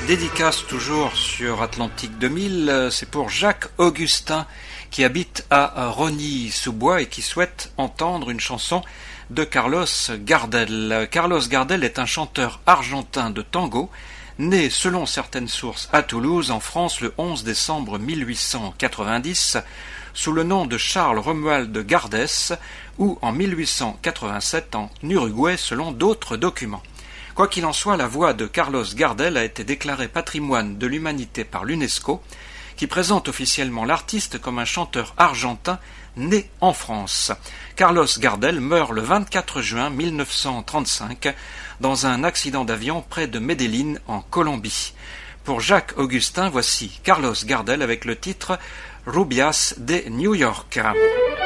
Dédicace toujours sur Atlantique 2000, c'est pour Jacques Augustin qui habite à Rosny-sous-Bois et qui souhaite entendre une chanson de Carlos Gardel. Carlos Gardel est un chanteur argentin de tango, né selon certaines sources à Toulouse en France le 11 décembre 1890 sous le nom de Charles Romuald Gardès ou en 1887 en Uruguay selon d'autres documents. Quoi qu'il en soit, la voix de Carlos Gardel a été déclarée patrimoine de l'humanité par l'UNESCO, qui présente officiellement l'artiste comme un chanteur argentin né en France. Carlos Gardel meurt le 24 juin 1935 dans un accident d'avion près de Medellín en Colombie. Pour Jacques Augustin, voici Carlos Gardel avec le titre Rubias de New York.